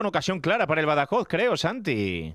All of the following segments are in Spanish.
Una ocasión clara para el Badajoz, creo, Santi.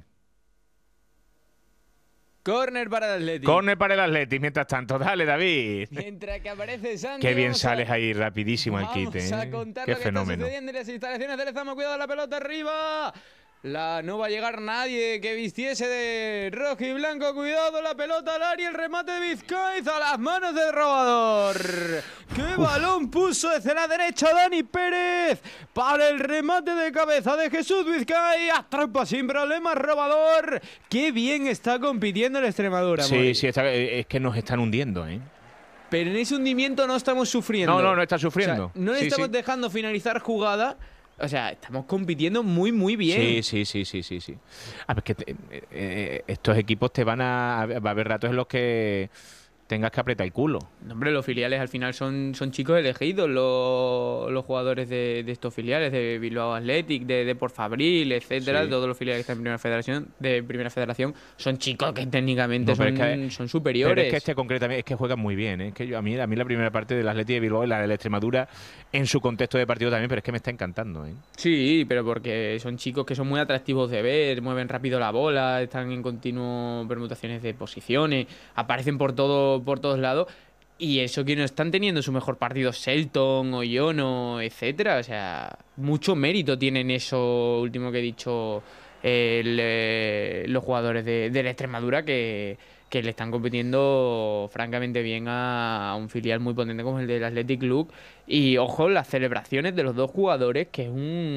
Córner para el Athletic. Córner para el Athletic, mientras tanto. Dale, David. Mientras que aparece Santi. Qué bien sales ahí rapidísimo el kit, Vamos a contar Qué lo que fenómeno. está sucediendo en las instalaciones del Lezama. Cuidado la pelota arriba. No va a llegar nadie que vistiese de rojo y blanco. Cuidado, la pelota al área. El remate de Vizcaiz a las manos del robador. ¡Qué balón puso desde la derecha Dani Pérez! Para el remate de cabeza de Jesús Vizcaiz. Atrapa sin problemas robador. ¡Qué bien está compitiendo el Extremadura! Sí, Mori. sí, es que nos están hundiendo, ¿eh? Pero en ese hundimiento no estamos sufriendo. No está sufriendo. O sea, no le Sí, estamos sí. dejando finalizar jugada. O sea, estamos compitiendo muy, muy bien. Sí. A ver, estos equipos va a haber ratos en los que tengas que apretar el culo. No, hombre, los filiales al final son chicos elegidos, los jugadores de estos filiales, de Bilbao Athletic, de Depor Fabril, etcétera. Sí. Todos los filiales que están en primera federación, son chicos que técnicamente No, pero es son Pero superiores. es que concretamente es que juegan muy bien, ¿eh? Es que a mí la primera parte del Athletic de Bilbao y la de la Extremadura en su contexto de partido también, pero es que me está encantando, ¿eh? Sí, pero porque son chicos que son muy atractivos de ver, mueven rápido la bola, están en continuo permutaciones de posiciones, aparecen por todos lados. Y eso que no están teniendo su mejor partido Shelton, Oyono, etcétera. O sea, mucho mérito tienen eso último que he dicho los jugadores de la Extremadura que le están compitiendo francamente bien a un filial muy potente como el del Athletic Club. Y ojo, las celebraciones de los dos jugadores, que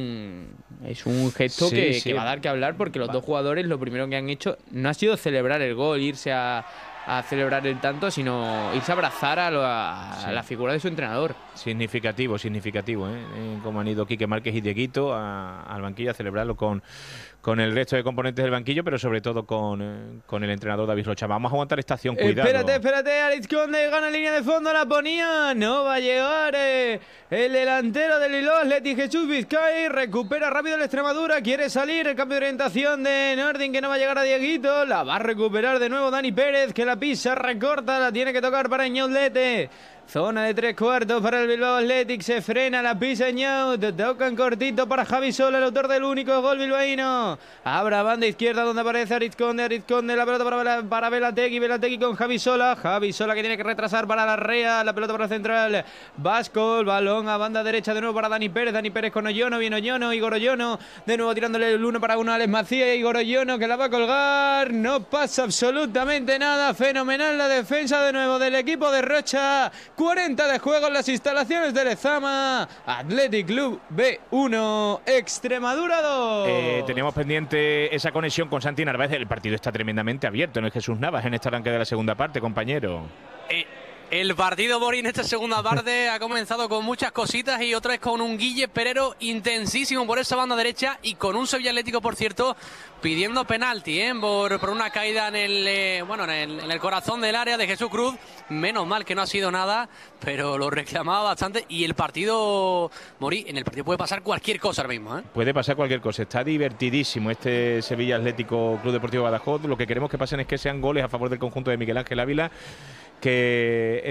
es un gesto Sí. que va a dar que hablar, porque los dos jugadores lo primero que han hecho no ha sido celebrar el gol, irse a celebrar el tanto, sino irse a abrazar a la figura de su entrenador. Significativo, ¿eh? Como han ido Quique Márquez y Dieguito al banquillo a celebrarlo con el resto de componentes del banquillo, pero sobre todo con el entrenador David Rocha. Vamos a aguantar esta acción, cuidado. Espérate, Alex Conde gana línea de fondo, la ponía, no va a llegar el delantero del Bilbao Athletic, Jesús Vizcaiz, recupera rápido la Extremadura, quiere salir, el cambio de orientación de Nordin que no va a llegar a Dieguito, la va a recuperar de nuevo Dani Pérez, que la pisa, recorta, la tiene que tocar para Ñaulete. Zona de 3/4 para el Bilbao Athletic, se frena la pisa Ñaut, tocan cortito para Javi Sola, el autor del único gol bilbaíno. Abra banda izquierda donde aparece Arizconde, la pelota para Belategui con Javi Sola que tiene que retrasar para Larrea, la pelota para el central Vasco, el balón a banda derecha de nuevo para Dani Pérez con Oyono, viene Oyono, Igor Oyono, de nuevo tirándole el 1-1 a Alex Macías, Igor Oyono que la va a colgar, no pasa absolutamente nada, fenomenal la defensa de nuevo del equipo de Rocha. 40 de juego en las instalaciones de Lezama. Athletic Club B1, Extremadura 2. Teníamos pendiente esa conexión con Santi Narváez. El partido está tremendamente abierto en el Jesús Navas en este arranque de la segunda parte, compañero. El partido, Boris, en esta segunda parte ha comenzado con muchas cositas y otra vez con un Guille Perero intensísimo por esa banda derecha y con un Sevilla Atlético, por cierto, pidiendo penalti por una caída en el corazón del área de Jesús Cruz. Menos mal que no ha sido nada, pero lo reclamaba bastante. Y el partido, Boris, en el partido puede pasar cualquier cosa ahora mismo, ¿eh? Puede pasar cualquier cosa. Está divertidísimo este Sevilla Atlético Club Deportivo Badajoz. Lo que queremos que pasen es que sean goles a favor del conjunto de Miguel Ángel Ávila, que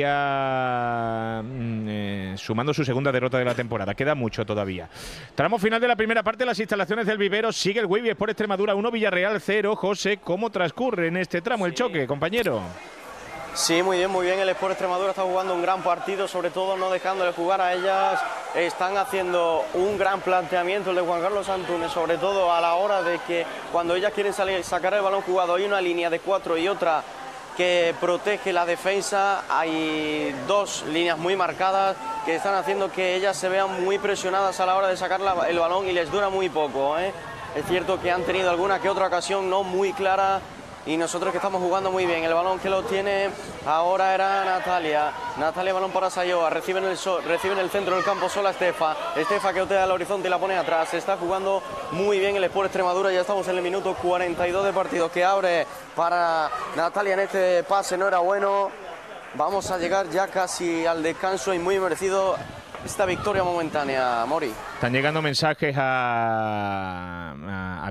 estaría sumando su segunda derrota de la temporada. Queda mucho todavía. Tramo final de la primera parte, las instalaciones del vivero. Sigue el Wavy por Extremadura 1, Villarreal 0. José, ¿cómo transcurre en este tramo el choque, compañero? Sí, muy bien. El Sport Extremadura está jugando un gran partido, sobre todo no dejándole jugar a ellas. Están haciendo un gran planteamiento el de Juan Carlos Antúnez, sobre todo a la hora de que cuando ellas quieren salir, sacar el balón jugado, hay una línea de 4 y otra que protege la defensa. Hay dos líneas muy marcadas que están haciendo que ellas se vean muy presionadas a la hora de sacar el balón y les dura muy poco, ¿eh? Es cierto que han tenido alguna que otra ocasión no muy clara y nosotros que estamos jugando muy bien. El balón que lo tiene ahora era Natalia, balón para Sayoa, recibe en el centro del campo sola Estefa que otea al horizonte y la pone atrás. Se está jugando muy bien el Sport Extremadura, ya estamos en el minuto 42 de partido, que abre para Natalia en este pase, no era bueno. Vamos a llegar ya casi al descanso y muy merecido esta victoria momentánea, Mori. Están llegando mensajes a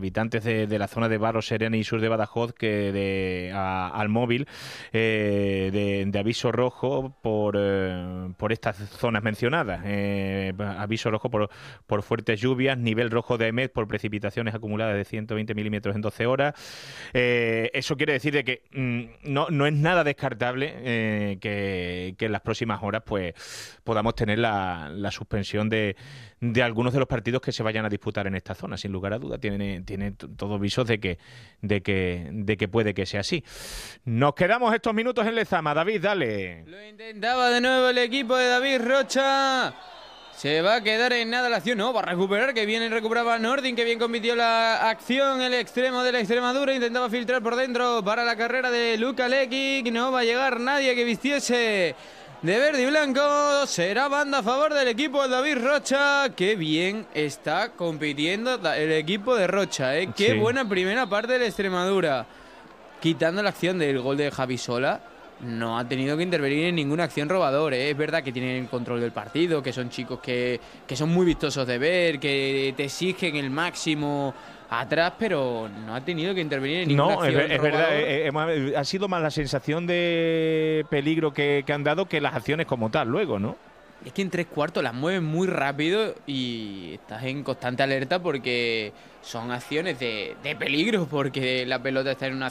habitantes de la zona de Barros Serena y sur de Badajoz al móvil de aviso rojo por estas zonas mencionadas. Aviso rojo por fuertes lluvias, nivel rojo de EMET por precipitaciones acumuladas de 120 milímetros en 12 horas. Eso quiere decir de que no es nada descartable que en las próximas horas pues podamos tener la suspensión de algunos de los partidos que se vayan a disputar en esta zona, sin lugar a duda. Tiene todos visos de que puede que sea así. Nos quedamos estos minutos en Lezama. David, dale. Lo intentaba de nuevo el equipo de David Rocha. Se va a quedar en nada la acción. No, va a recuperar, que bien recuperaba Nordin, que bien compitió la acción. El extremo de la Extremadura intentaba filtrar por dentro para la carrera de Luka Lekic. No va a llegar nadie que vistiese de verde y blanco. Será banda a favor del equipo de David Rocha. Qué bien está compitiendo el equipo de Rocha, ¿eh? Qué buena primera parte de la Extremadura. Quitando la acción del gol de Javi Sola, no ha tenido que intervenir en ninguna acción robador, ¿eh? Es verdad que tienen el control del partido, que son chicos que son muy vistosos de ver, que te exigen el máximo atrás, pero no ha tenido que intervenir en ninguna acción robador. Es verdad, ha sido más la sensación de peligro que han dado que las acciones como tal luego, ¿no? Es que en 3/4 las mueven muy rápido y estás en constante alerta porque son acciones de peligro, porque la pelota está en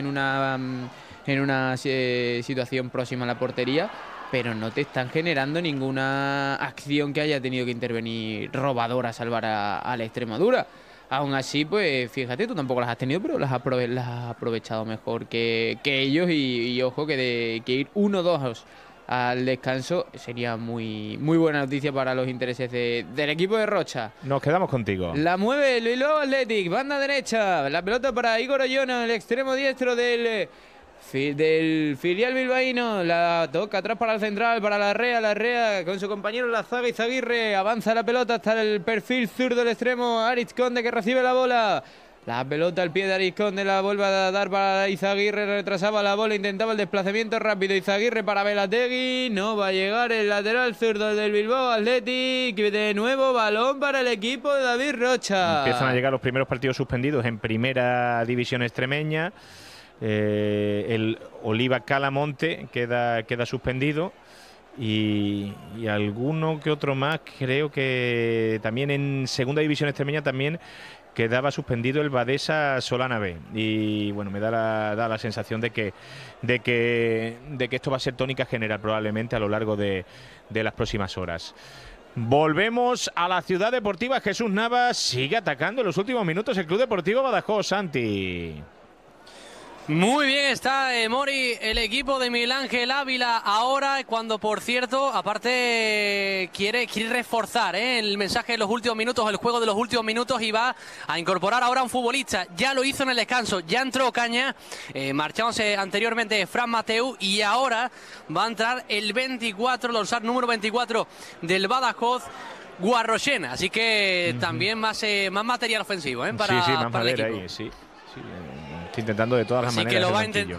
una situación próxima a la portería, pero no te están generando ninguna acción que haya tenido que intervenir robador a salvar a la Extremadura. Aún así, pues fíjate, tú tampoco las has tenido, pero las has aprovechado mejor que ellos y ojo que ir 1-2 al descanso sería muy buena noticia para los intereses del equipo de Rocha. Nos quedamos contigo. La mueve el Bilbao Athletic, banda derecha, la pelota para Igor Ollona, el extremo diestro del filial bilbaíno, la toca atrás para el central, para Larrea con su compañero la zaga Izaguirre, avanza la pelota hasta el perfil zurdo del extremo, Aritz Conde, que recibe la bola. La pelota al pie de Aritz Conde, la vuelve a dar para Izaguirre, retrasaba la bola, intentaba el desplazamiento rápido, Izaguirre para Belategui, no va a llegar el lateral zurdo del Bilbao Athletic, de nuevo balón para el equipo de David Rocha. Empiezan a llegar los primeros partidos suspendidos en primera división extremeña. El Oliva Calamonte queda suspendido y alguno que otro más, creo que también en segunda división extremeña también quedaba suspendido el Badesa Solana B. Y bueno, me da la sensación de que esto va a ser tónica general probablemente a lo largo de las próximas horas. Volvemos a la ciudad deportiva. Jesús Navas sigue atacando en los últimos minutos el Club Deportivo Badajoz, Santi. Muy bien está Mori, el equipo de Miguel Ángel Ávila ahora, cuando por cierto, aparte quiere reforzar el mensaje de los últimos minutos, el juego de los últimos minutos, y va a incorporar ahora a un futbolista. Ya lo hizo en el descanso, ya entró Caña, marchándose anteriormente Fran Mateu, y ahora va a entrar el 24, el dorsal número 24 del Badajoz, Guarrochena. Así que también más material ofensivo para más el madera equipo. Ahí, sí. Estoy intentando de todas las maneras. Que lo va a intentar.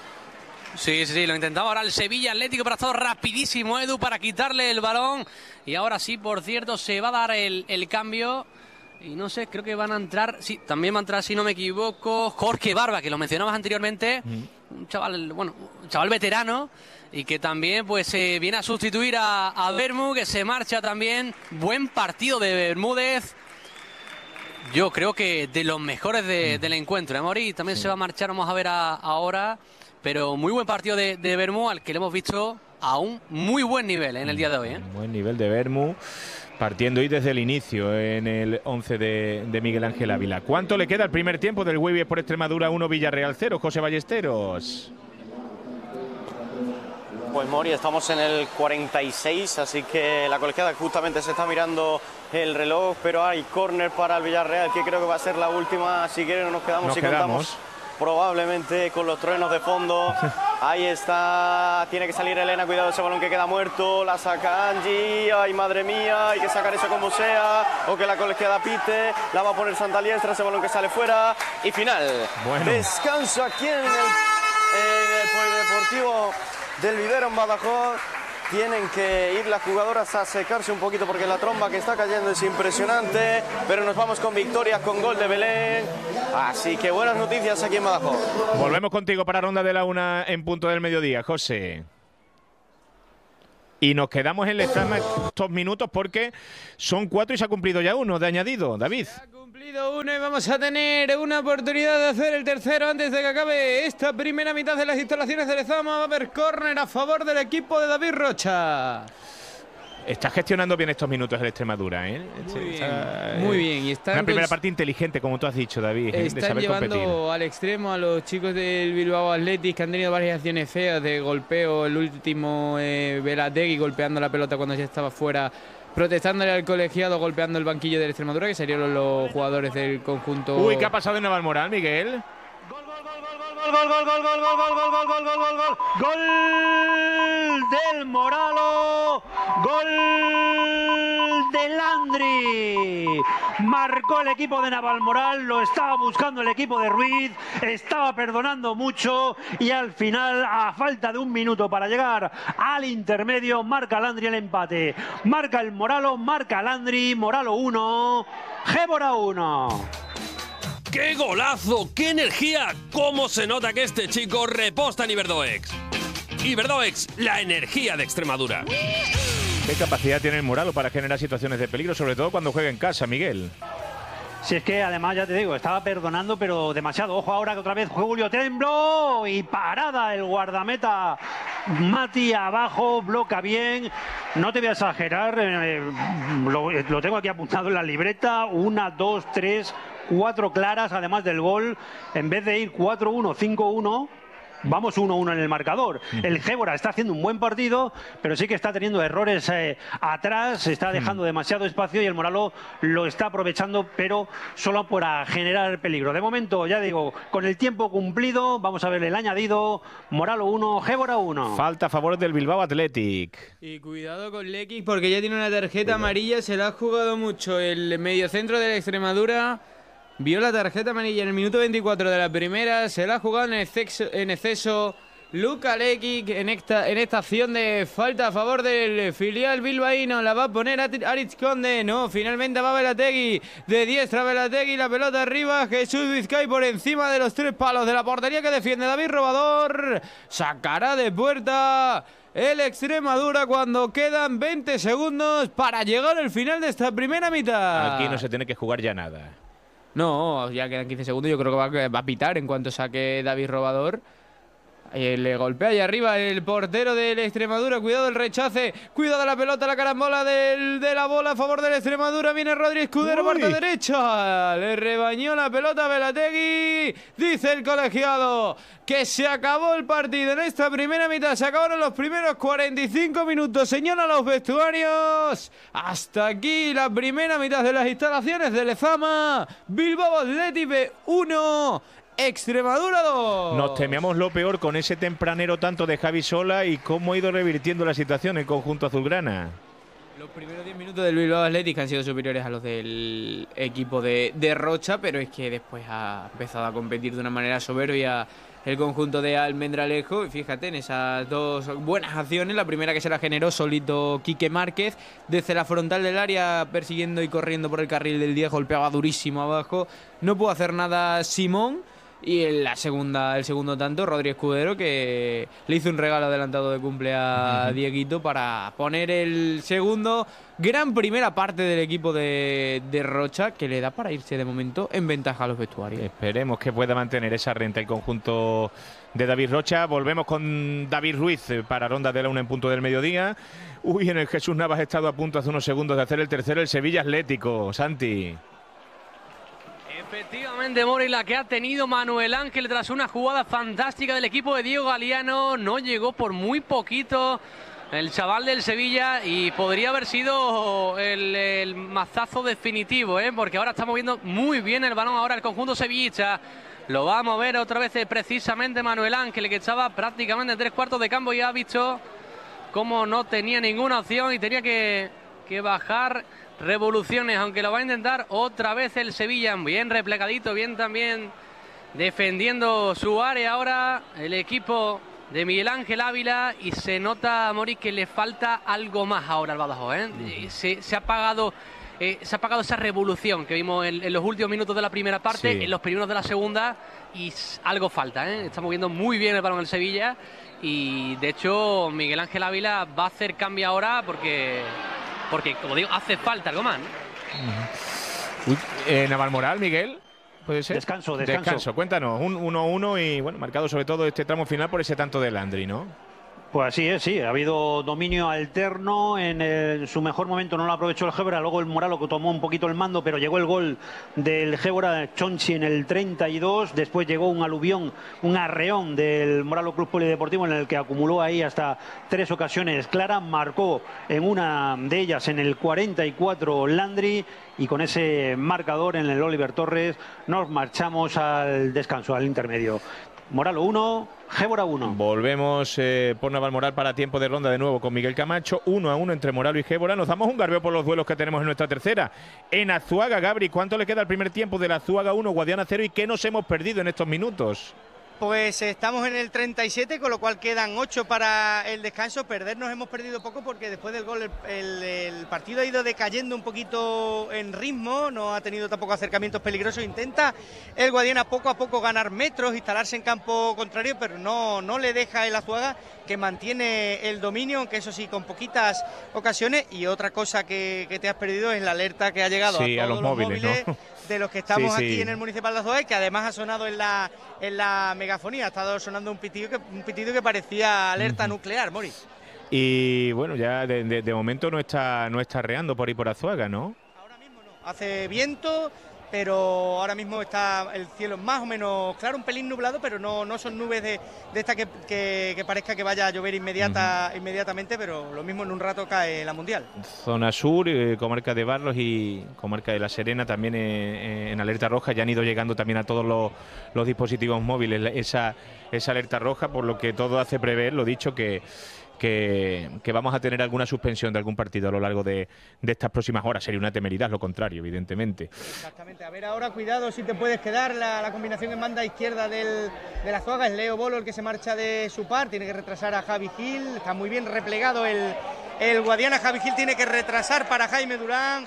Sí, lo intentaba ahora el Sevilla Atlético, pero ha estado rapidísimo Edu para quitarle el balón. Y ahora sí, por cierto, se va a dar el cambio. Y no sé, creo que van a entrar. Sí, también va a entrar, si no me equivoco, Jorge Barba, que lo mencionabas anteriormente. Un chaval veterano. Y que también pues viene a sustituir a Bermú, que se marcha también. Buen partido de Bermúdez. Yo creo que de los mejores del encuentro, Mori, también se va a marchar, vamos a ver ahora, pero muy buen partido de Bermú, al que le hemos visto a un muy buen nivel en el día de hoy. Buen nivel de Bermú, partiendo hoy desde el inicio en el 11 de Miguel Ángel Ávila. ¿Cuánto le queda al primer tiempo del Huevies por Extremadura 1, Villarreal 0, José Ballesteros? Pues Mori, estamos en el 46, así que la colegiada justamente se está mirando el reloj, pero hay córner para el Villarreal, que creo que va a ser la última, así que nos quedamos. Contamos probablemente con los truenos de fondo. Ahí está, tiene que salir Elena, cuidado ese balón que queda muerto, la saca Angie, ay madre mía, hay que sacar eso como sea, o que la colegiada pite, la va a poner Santa Liestra, ese balón que sale fuera, y final. Descanso aquí en el polideportivo del Vivero en Badajoz. tienen que ir las jugadoras a secarse un poquito porque la tromba que está cayendo es impresionante, pero nos vamos con victoria, con gol de Belén, así que buenas noticias aquí en Badajoz. Volvemos contigo para ronda de la 1 en punto del mediodía, José. Y nos quedamos en Lezama estos minutos porque son 4 y se ha cumplido ya 1 de añadido, David. Se ha cumplido 1 y vamos a tener una oportunidad de hacer el tercero antes de que acabe esta primera mitad de las instalaciones de Lezama. Va a haber córner a favor del equipo de David Rocha. Está gestionando bien estos minutos el Extremadura, ¿eh? Muy bien. Y están una primera parte inteligente, como tú has dicho, David, de están saber llevando competir. al extremo a los chicos del Bilbao Athletic, que han tenido varias acciones feas de golpeo. El último, Belategui golpeando la pelota cuando ya estaba fuera, protestándole al colegiado, golpeando el banquillo del Extremadura, que serían los jugadores del conjunto. Uy, ¿qué ha pasado en Navalmoral, Miguel? Gol del Moralo, gol del Landry. Marcó el equipo de Navalmoral, lo estaba buscando el equipo de Ruiz, estaba perdonando mucho y al final, a falta de 1 minuto para llegar al intermedio, marca Landry el empate. Marca el Moralo, marca Landry, Moralo 1, Gébora 1. ¡Qué golazo! ¡Qué energía! ¿Cómo se nota que este chico reposta en Iberdoex? Iberdoex, la energía de Extremadura. ¿Qué capacidad tiene el Moralo para generar situaciones de peligro, sobre todo cuando juega en casa, Miguel? Si es que además, ya te digo, estaba perdonando, pero demasiado. Ojo ahora que otra vez Julio Tembló y parada el guardameta Mati abajo, bloca bien. No te voy a exagerar, lo tengo aquí apuntado en la libreta. 1, 2, 3, 4 claras, además del gol. En vez de ir 4-1, 5-1... vamos 1-1 en el marcador. El Gébora está haciendo un buen partido, pero sí que está teniendo errores atrás, se está dejando demasiado espacio y el Moralo lo está aprovechando, pero solo para generar peligro. De momento, ya digo, con el tiempo cumplido, vamos a ver el añadido. Moralo 1, Gébora 1. Falta a favor del Bilbao Athletic. Y cuidado con Lekic porque ya tiene una tarjeta amarilla, se la ha jugado mucho el mediocentro de la Extremadura. Vio la tarjeta amarilla en el minuto 24 de la primera, se la ha jugado en exceso Luka Lekic en esta acción de falta a favor del filial bilbaíno. La va a poner Aritz Conde, no, finalmente va Belategui, de diestra Belategui, la pelota arriba, Jesús Vizcay por encima de los 3 palos de la portería que defiende David Robador, sacará de puerta el Extremadura cuando quedan 20 segundos para llegar al final de esta primera mitad. Aquí no se tiene que jugar ya nada. No, ya quedan 15 segundos. Yo creo que va a pitar en cuanto saque David Robador. Le golpea ahí arriba el portero del Extremadura. Cuidado el rechace. Cuidado la pelota, la carambola de la bola a favor del Extremadura. Viene Rodríguez Escudero, parte derecha. Le rebañó la pelota a Belategui. Dice el colegiado que se acabó el partido en esta primera mitad. Se acabaron los primeros 45 minutos. Señalan los vestuarios. Hasta aquí la primera mitad de las instalaciones de Lezama. Bilbao Athletic 1. Extremadura 2. Nos temíamos lo peor con ese tempranero tanto de Javi Sola y cómo ha ido revirtiendo la situación el conjunto azulgrana. Los primeros 10 minutos del Bilbao Athletic han sido superiores a los del equipo de Rocha, pero es que después ha empezado a competir de una manera soberbia el conjunto de Almendralejo. Y fíjate en esas 2 buenas acciones, la primera que se la generó solito Quique Márquez, desde la frontal del área persiguiendo y corriendo por el carril del 10, golpeaba durísimo abajo, no pudo hacer nada Simón. Y en la segunda, el segundo tanto, Rodríguez Escudero, que le hizo un regalo adelantado de cumple a Dieguito para poner el segundo. Gran primera parte del equipo de Rocha, que le da para irse de momento en ventaja a los vestuarios. Esperemos que pueda mantener esa renta el conjunto de David Rocha. Volvemos con David Ruiz para ronda de la 1 en punto del mediodía. Uy, en el Jesús Navas ha estado a punto hace unos segundos de hacer el tercero, el Sevilla Atlético. Santi. Efectivamente, Mori, la que ha tenido Manuel Ángel tras una jugada fantástica del equipo de Diego Galiano. No llegó por muy poquito el chaval del Sevilla y podría haber sido el mazazo definitivo, porque ahora está moviendo muy bien el balón ahora el conjunto sevillista. Lo va a mover otra vez precisamente Manuel Ángel, que estaba prácticamente en 3/4 de campo y ha visto cómo no tenía ninguna opción y tenía que bajar revoluciones, aunque lo va a intentar otra vez el Sevilla. Bien replegadito, bien también defendiendo su área ahora el equipo de Miguel Ángel Ávila, y se nota, Mori, que le falta algo más ahora al Badajoz, ¿eh? Se ha apagado esa revolución que vimos en los últimos minutos de la primera parte, sí, en los primeros de la segunda, y algo falta, ¿eh? Está moviendo muy bien el balón el Sevilla, y de hecho Miguel Ángel Ávila va a hacer cambio ahora porque como digo, hace falta algo más, ¿no? Navalmoral, Miguel. ¿Puede ser? Descanso. Cuéntanos, un 1-1 y bueno, marcado sobre todo este tramo final por ese tanto de Landry, ¿no? Pues así es, sí, ha habido dominio alterno, en su mejor momento no lo aprovechó el Gébora, luego el Moralo que tomó un poquito el mando, pero llegó el gol del Gébora Chonchi en el 32, después llegó un aluvión, un arreón del Moralo Club Polideportivo en el que acumuló ahí hasta 3 ocasiones claras, marcó en una de ellas en el 44 Landry, y con ese marcador en el Oliver Torres nos marchamos al descanso, al intermedio. Moralo 1, Gébora 1. Volvemos por Navalmoral para tiempo de ronda de nuevo con Miguel Camacho. 1-1 entre Moralo y Gébora. Nos damos un garbeo por los duelos que tenemos en nuestra tercera. En Azuaga, Gabri, ¿cuánto le queda al primer tiempo del Azuaga 1, Guadiana 0? ¿Y qué nos hemos perdido en estos minutos? Pues estamos en el 37, con lo cual quedan 8 para el descanso. Perdernos hemos perdido poco porque después del gol el partido ha ido decayendo un poquito en ritmo, no ha tenido tampoco acercamientos peligrosos. Intenta el Guadiana poco a poco ganar metros, instalarse en campo contrario, pero no le deja el Azuaga, que mantiene el dominio, aunque eso sí, con poquitas ocasiones. Y otra cosa que te has perdido es la alerta que ha llegado a todos los móviles, ¿no? De los que estamos aquí en el Municipal de Azuaga, que además ha sonado en la megafonía, ha estado sonando un pitido que parecía alerta nuclear, Mori. Y bueno, ya de momento no está arreando por ahí por Azuaga, ¿no? Ahora mismo no, hace viento, pero ahora mismo está el cielo más o menos claro, un pelín nublado, pero no son nubes de esta que parezca que vaya a llover inmediatamente, pero lo mismo en un rato cae la Mundial. Zona sur, comarca de Barlos y comarca de La Serena también en alerta roja. Ya han ido llegando también a todos los dispositivos móviles esa alerta roja, por lo que todo hace prever, lo dicho, que vamos a tener alguna suspensión de algún partido a lo largo de estas próximas horas. Sería una temeridad lo contrario, evidentemente. Exactamente. A ver ahora, cuidado si te puedes quedar. La combinación en banda izquierda de la Azuaga es Leo Bolo el que se marcha de su par. Tiene que retrasar a Javi Gil. Está muy bien replegado el Guadiana. Javi Gil tiene que retrasar para Jaime Durán.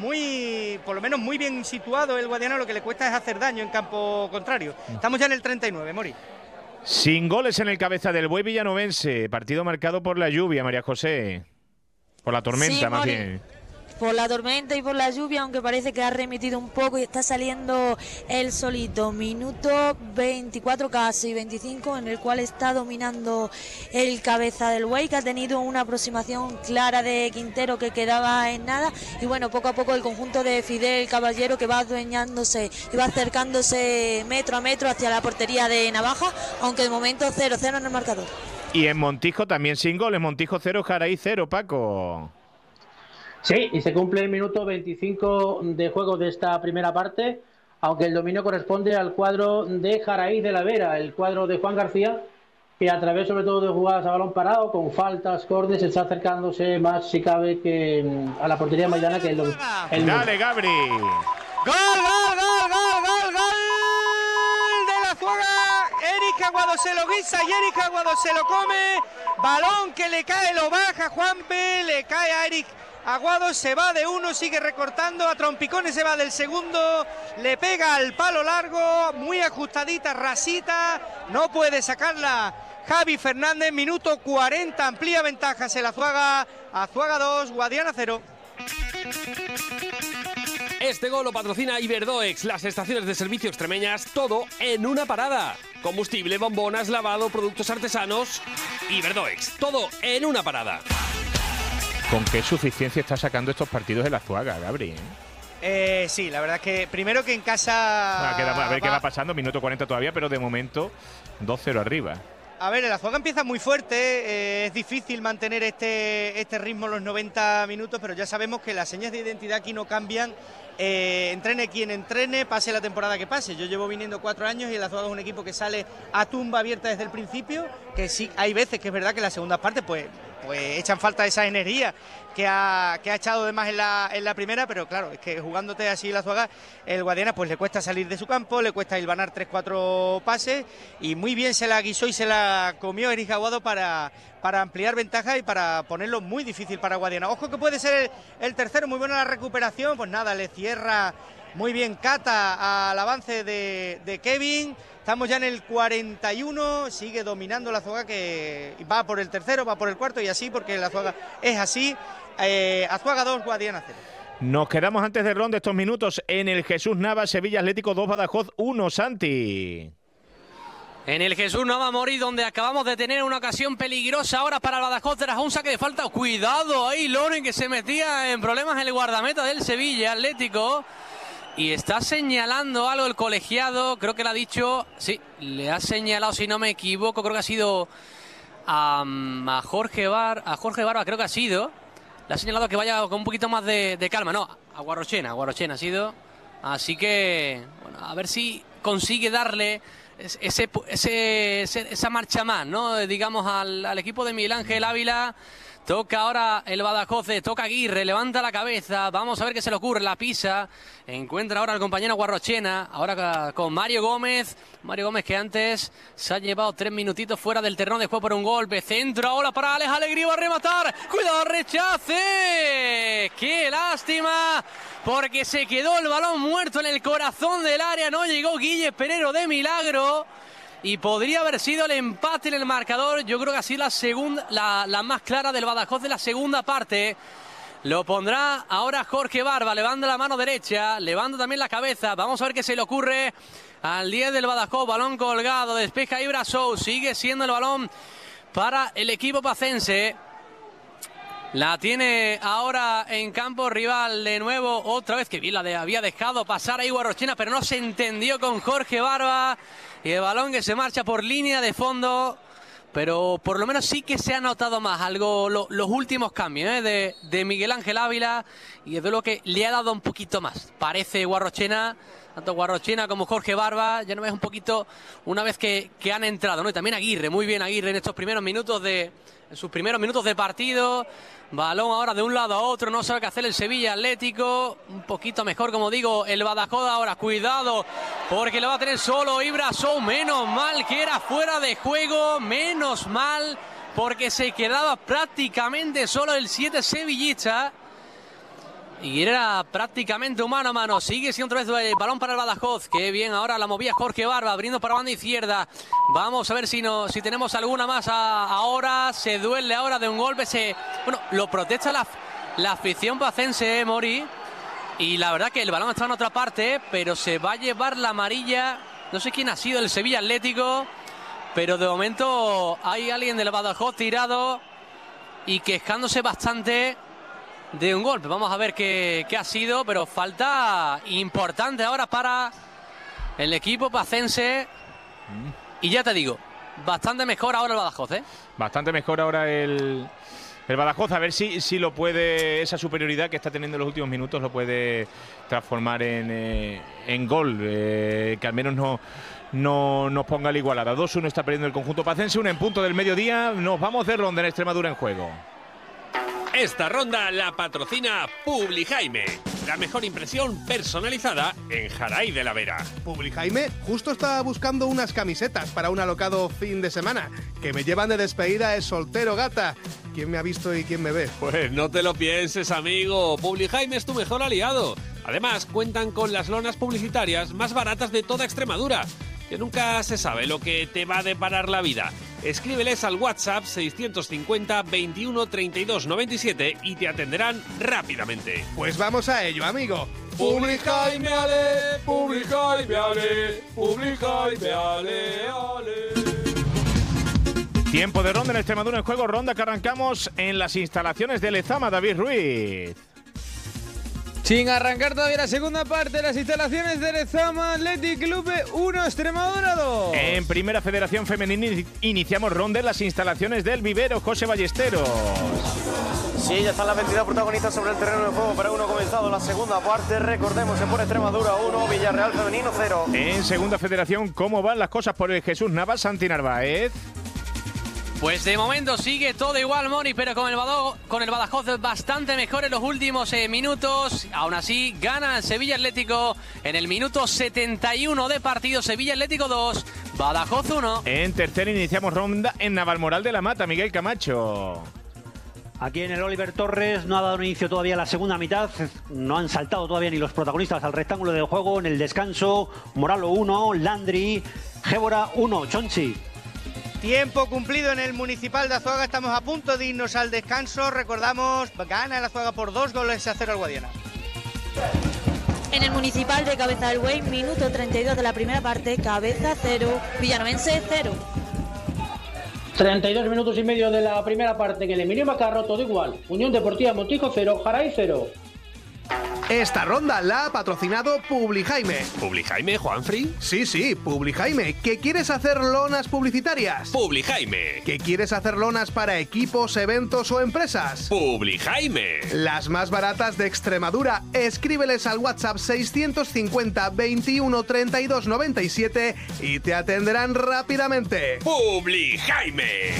Por lo menos muy bien situado el Guadiana. Lo que le cuesta es hacer daño en campo contrario. Estamos ya en el 39, Mori. Sin goles en el cabeza del Buey Villanovense. Partido marcado por la lluvia, María José. Por la tormenta, sí, más bien. Por la tormenta y por la lluvia, aunque parece que ha remitido un poco y está saliendo el solito. Minuto 24 casi, 25, en el cual está dominando el cabeza del Buey, que ha tenido una aproximación clara de Quintero que quedaba en nada. Y bueno, poco a poco el conjunto de Fidel Caballero, que va adueñándose y va acercándose metro a metro hacia la portería de Navaja, aunque de momento 0-0 en el marcador. Y en Montijo también sin goles. Montijo 0, Jaraí 0, Paco. Sí, y se cumple el minuto 25 de juego de esta primera parte, aunque el dominio corresponde al cuadro de Jaraíz de la Vera, el cuadro de Juan García, que a través sobre todo de jugadas a balón parado, con faltas, cortes, está acercándose más, si cabe, que a la portería maidana que el Dale, Gabri. ¡Gol de la Azuaga! Eric Aguado se lo guisa y Eric Aguado se lo come. Balón que le cae, lo baja Juanpe, le cae a Eric Aguado, se va de uno, sigue recortando, a trompicones se va del segundo, le pega al palo largo, muy ajustadita, rasita, no puede sacarla Javi Fernández. Minuto 40, amplía ventajas el Azuaga, Azuaga 2, Guadiana 0. Este gol lo patrocina Iberdoex, las estaciones de servicio extremeñas, todo en una parada. Combustible, bombonas, lavado, productos artesanos. Iberdoex, todo en una parada. ¿Con qué suficiencia está sacando estos partidos el Azuaga, Gabri? Sí, la verdad es que primero que en casa... A ver qué va pasando, minuto 40 todavía, pero de momento 2-0 arriba. A ver, el Azuaga empieza muy fuerte, es difícil mantener este ritmo los 90 minutos, pero ya sabemos que las señas de identidad aquí no cambian. Entrene quien entrene, pase la temporada que pase. Yo llevo viniendo 4 años y el Azuaga es un equipo que sale a tumba abierta desde el principio, que sí, hay veces que es verdad que en las segundas partes pues pues echan falta esa energía que ha echado de más en la primera, pero claro, es que jugándote así la Azuaga, el Guadiana pues le cuesta salir de su campo, le cuesta hilvanar 3-4 pases, y muy bien se la guisó y se la comió Eric Aguado para ampliar ventaja y para ponerlo muy difícil para Guadiana. Ojo que puede ser el tercero, muy buena la recuperación, pues nada, le cierra muy bien Cata al avance de Kevin. Estamos ya en el 41, sigue dominando la Azuaga, que va por el tercero, va por el cuarto y así, porque la Azuaga es así. Azuaga 2, Guadiana 0. Nos quedamos antes de ronda estos minutos en el Jesús Navas, Sevilla Atlético 2, Badajoz 1, Santi. En el Jesús Navas, Mori, donde acabamos de tener una ocasión peligrosa ahora para el Badajoz tras un saque de falta. Cuidado ahí, Loren, que se metía en problemas en el guardameta del Sevilla Atlético. Y está señalando algo el colegiado, creo que le ha dicho, sí, le ha señalado, si no me equivoco, creo que ha sido a Jorge Barba, creo que ha sido. Le ha señalado que vaya con un poquito más de calma, no, a Guarrochena ha sido. Así que, bueno, a ver si consigue darle esa marcha más, ¿no? Digamos, al equipo de Miguel Ángel Ávila. Toca ahora el Badajoz, toca Aguirre, levanta la cabeza, vamos a ver qué se le ocurre, la pisa, encuentra ahora al compañero Guarrochena, ahora con Mario Gómez que antes se ha llevado 3 minutitos fuera del terreno después por un golpe, centro ahora para Alex Alegría, va a rematar, cuidado, rechace, qué lástima, porque se quedó el balón muerto en el corazón del área, no llegó Guille Perero de milagro. Y podría haber sido el empate en el marcador. Yo creo que así la segunda, la más clara del Badajoz de la segunda parte. Lo pondrá ahora Jorge Barba. Levanta la mano derecha, levanta también la cabeza. Vamos a ver qué se le ocurre al 10 del Badajoz. Balón colgado, despeja Ibra Sou. Sigue siendo el balón para el equipo pacense. La tiene ahora en campo rival de nuevo, otra vez, que bien la había dejado pasar ahí Guarrochena, pero no se entendió con Jorge Barba. Y el balón que se marcha por línea de fondo, pero por lo menos sí que se ha notado más algo los últimos cambios de Miguel Ángel Ávila, y es de lo que le ha dado un poquito más. Parece Guarrochena, tanto Guarrochena como Jorge Barba, ya no ves un poquito una vez que han entrado, ¿no? Y también Aguirre, muy bien Aguirre en estos primeros minutos en sus primeros minutos de partido. Balón ahora de un lado a otro, no sabe qué hacer el Sevilla Atlético. Un poquito mejor, como digo, el Badajoz ahora. Cuidado, porque le va a tener solo Ibra Sou. Menos mal que era fuera de juego, menos mal, porque se quedaba prácticamente solo el 7 sevillista. Y era prácticamente un mano a mano. Sigue siendo otra vez el balón para el Badajoz. Qué bien, ahora la movía Jorge Barba, abriendo para banda izquierda. Vamos a ver si tenemos alguna más ahora. Se duele ahora de un golpe. Bueno, lo protesta la afición pacense, Mori. Y la verdad que el balón está en otra parte, pero se va a llevar la amarilla. No sé quién ha sido el Sevilla Atlético, pero de momento hay alguien del Badajoz tirado y quejándose bastante de un golpe. Vamos a ver qué ha sido, pero falta importante ahora para el equipo pacense. Y ya te digo, bastante mejor ahora el Badajoz, ¿eh? Bastante mejor ahora el Badajoz. A ver si lo puede, esa superioridad que está teniendo en los últimos minutos, lo puede transformar en gol, que al menos no nos ponga la igualada. 2-1 está perdiendo el conjunto pacense, 1 en punto del mediodía. Nos vamos de ronda en Extremadura en juego. Esta ronda la patrocina Publijaime, la mejor impresión personalizada en Jaraí de la Vera. Publijaime justo estaba buscando unas camisetas para un alocado fin de semana. Que me llevan de despedida de soltero, gata. ¿Quién me ha visto y quién me ve? Pues no te lo pienses, amigo. Publijaime es tu mejor aliado. Además, cuentan con las lonas publicitarias más baratas de toda Extremadura. Que nunca se sabe lo que te va a deparar la vida. Escríbeles al WhatsApp 650 21 32 97 y te atenderán rápidamente. Pues vamos a ello, amigo. Publijaime ale, Publijaime ale, Publijaime ale, ale. Tiempo de ronda en Extremadura en juego, ronda que arrancamos en las instalaciones de Lezama. David Ruiz. Sin arrancar todavía la segunda parte de las instalaciones de Lezama Athletic Club 1, Extremadura 2. En Primera Federación Femenina iniciamos ronda en las instalaciones del Vivero José Ballesteros. Sí, ya están las 22 protagonistas sobre el terreno de juego para uno comenzado la segunda parte. Recordemos que por Extremadura 1, Villarreal Femenino 0. En Segunda Federación, ¿cómo van las cosas por el Jesús Navas Santi Narváez? Pues de momento sigue todo igual, Mori, pero con el Badajoz bastante mejor en los últimos minutos. Aún así, gana el Sevilla Atlético en el minuto 71 de partido. Sevilla Atlético 2, Badajoz 1. En tercera iniciamos ronda en Navalmoral de la Mata, Miguel Camacho. Aquí en el Oliver Torres no ha dado inicio todavía la segunda mitad, no han saltado todavía ni los protagonistas al rectángulo de juego. En el descanso, Moralo 1, Landry, Gébora 1, Chonchi. Tiempo cumplido en el Municipal de Azuaga, estamos a punto de irnos al descanso. Recordamos, gana el Azuaga por 2-0 al Guadiana. En el Municipal de Cabeza del Buey, minuto 32 de la primera parte, Cabeza 0, Villanovense 0. 32 minutos y medio de la primera parte en el Emilio Macarro, todo igual. Unión Deportiva Montijo 0, Jaraí 0. Esta ronda la ha patrocinado Publijaime. ¿Publijaime, Juanfri? Sí, Publijaime. ¿Que quieres hacer lonas publicitarias? Publijaime. ¿Que quieres hacer lonas para equipos, eventos o empresas? Publijaime. Las más baratas de Extremadura. Escríbeles al WhatsApp 650 21 32 97 y te atenderán rápidamente. Publijaime.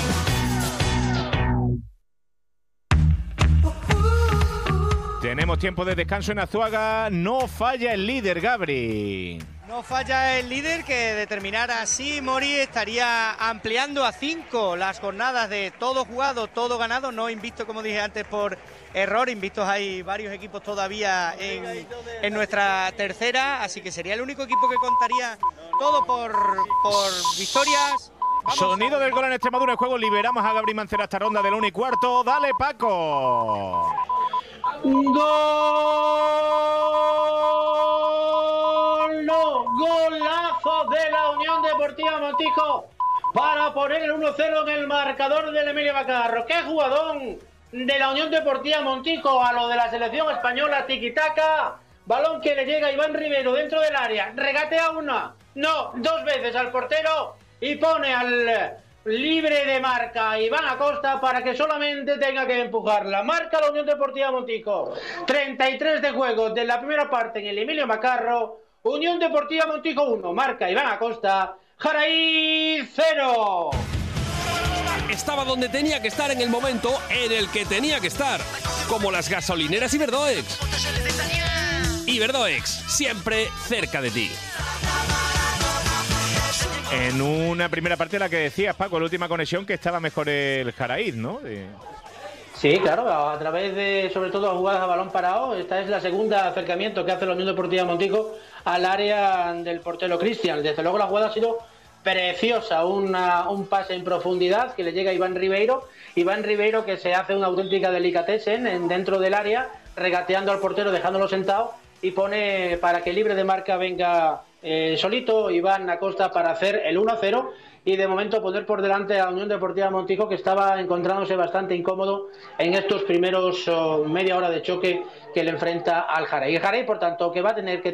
Tenemos tiempo de descanso en Azuaga. No falla el líder, Gabri. No falla el líder, que de terminar así, Mori estaría ampliando a 5 las jornadas de todo jugado, todo ganado, no invisto, como dije antes, por error. Invictos hay varios equipos todavía en nuestra tercera, así que sería el único equipo que contaría todo por victorias. Vamos. Sonido del gol en Extremadura en juego. Liberamos a Gabri Mancera esta ronda del 1 y cuarto. ¡Dale, Paco! ¡Gol! ¡No! ¡Golazo de la Unión Deportiva Montijo para poner el 1-0 en el marcador del Emilio Macarro! ¡Qué jugadón de la Unión Deportiva Montijo a lo de la selección española! Tiquitaca, balón que le llega a Iván Rivero dentro del área, regatea una, no, 2 veces al portero y pone al libre de marca Iván Acosta para que solamente tenga que empujarla. Marca la Unión Deportiva Montijo. 33 de juego de la primera parte en el Emilio Macarro. Unión Deportiva Montijo 1, marca Iván Acosta. Jaraí 0. Estaba donde tenía que estar en el momento en el que tenía que estar. Como las gasolineras Iberdoex. Iberdoex, siempre cerca de ti. En una primera parte la que decías, Paco, la última conexión, que estaba mejor el Jaraí, ¿no? Sí, claro, a través de, sobre todo, jugadas a balón parado. Esta es la segunda acercamiento que hace la Unión Deportiva Montijo al área del portero Cristian. Desde luego la jugada ha sido preciosa, un pase en profundidad que le llega a Iván Ribeiro. Iván Ribeiro, que se hace una auténtica delicatessen dentro del área, regateando al portero, dejándolo sentado, y pone para que libre de marca venga solito Iván Acosta para hacer el 1-0 y de momento poner por delante a la Unión Deportiva Montijo, que estaba encontrándose bastante incómodo en estos primeros media hora de choque que le enfrenta al Jaraí. El Jaraí, por tanto, que va a tener que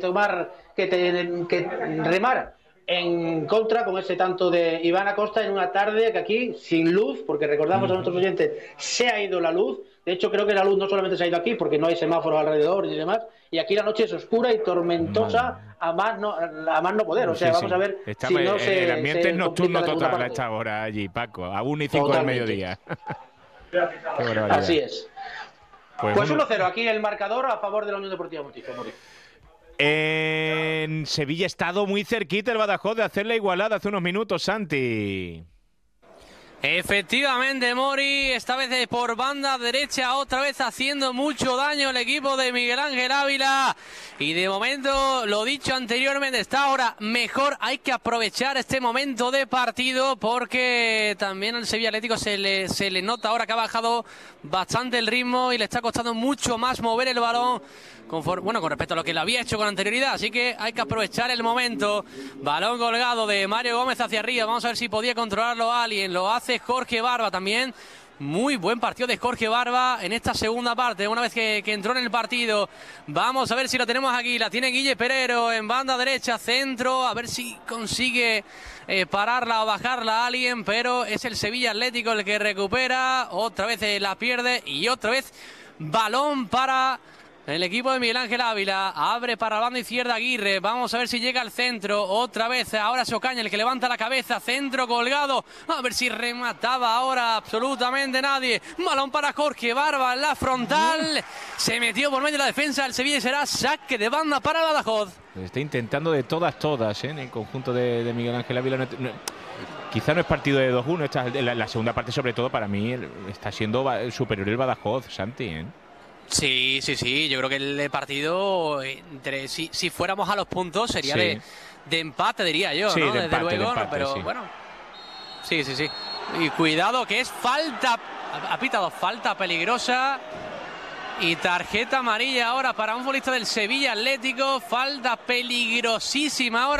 remar en contra con ese tanto de Iván Acosta en una tarde que aquí sin luz, porque recordamos a nuestros oyentes, se ha ido la luz. De hecho, creo que la luz no solamente se ha ido aquí porque no hay semáforos alrededor y demás, y aquí la noche es oscura y tormentosa a más no poder. O sea, vamos a ver si no se... El ambiente es nocturno total a esta hora allí, Paco, a 1 y 5 del mediodía. Así es. Pues 1-0 aquí el marcador a favor de la Unión Deportiva Montijo. En Sevilla ha estado muy cerquita el Badajoz de hacer la igualada hace unos minutos, Santi. Efectivamente, Mori, esta vez por banda derecha, otra vez haciendo mucho daño el equipo de Miguel Ángel Ávila. Y de momento, lo dicho anteriormente, está ahora mejor. Hay que aprovechar este momento de partido porque también al Sevilla Atlético se le nota ahora que ha bajado bastante el ritmo y le está costando mucho más mover el balón con respecto a lo que lo había hecho con anterioridad. Así que hay que aprovechar el momento. Balón colgado de Mario Gómez hacia arriba. Vamos a ver si podía controlarlo alguien. Lo hace Jorge Barba también. Muy buen partido de Jorge Barba en esta segunda parte, una vez que entró en el partido. Vamos a ver si lo tenemos aquí. La tiene Guille Perero en banda derecha, centro. A ver si consigue pararla o bajarla a alguien, pero es el Sevilla Atlético el que recupera. Otra vez la pierde y otra vez balón para El equipo de Miguel Ángel Ávila abre para la banda izquierda Aguirre. Vamos a ver si llega al centro. Otra vez, ahora Socaña, el que levanta la cabeza. Centro colgado. A ver si remataba ahora absolutamente nadie. Balón para Jorge Barba en la frontal. Se metió por medio de la defensa del Sevilla y será saque de banda para el Badajoz. Está intentando de todas, en el conjunto de Miguel Ángel Ávila. Quizá no es partido de 2-1. La segunda parte, sobre todo, para mí, está siendo superior el Badajoz, Santi, Sí. Yo creo que el partido, si fuéramos a los puntos, sería de empate, diría yo, sí, ¿no? Desde empate, luego, empate, pero bueno. Sí. Y cuidado que es falta, ha pitado falta peligrosa. Y tarjeta amarilla ahora para un futbolista del Sevilla Atlético. Falta peligrosísima ahora.